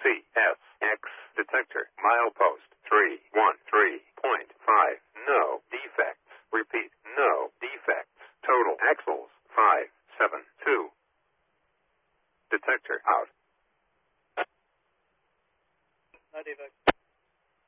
CSX detector. Milepost 313.5. No defects. Repeat, no defects. Total axles 572. Detector out. No defects.